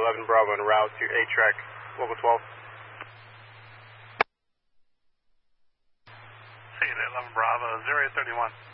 11 Bravo en route to A-Track, local 12. Say 11 Bravo, 0831.